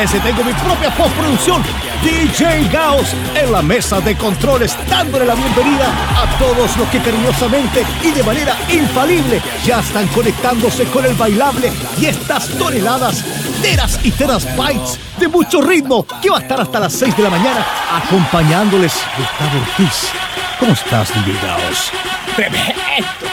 parece? Tengo mi propia postproducción, DJ Gaos, en la mesa de controles, dándole la bienvenida a todos los que cariñosamente y de manera infalible ya están conectándose con el bailable y estas toneladas, teras y teras bytes de mucho ritmo que va a estar hasta las 6 de la mañana acompañándoles. Gustavo Ortiz, ¿cómo estás, DJ Gaos? Perfecto.